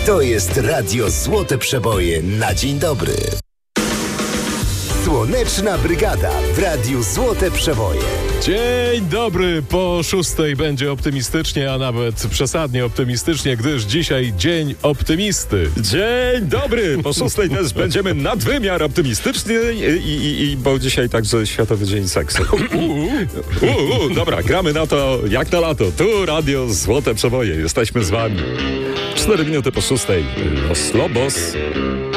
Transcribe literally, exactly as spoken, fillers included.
To jest Radio Złote Przeboje na dzień dobry. Słoneczna Brygada w Radiu Złote Przeboje. Dzień dobry, po szóstej będzie optymistycznie, a nawet przesadnie optymistycznie, gdyż dzisiaj dzień optymisty. Dzień dobry, po szóstej też będziemy nadwymiar optymistyczny i, i, i bo dzisiaj także Światowy Dzień Seksu. Uuu, dobra, gramy na to jak na lato. Tu Radio Złote Przeboje, jesteśmy z wami. Cztery minuty po szóstej, Los Lobos.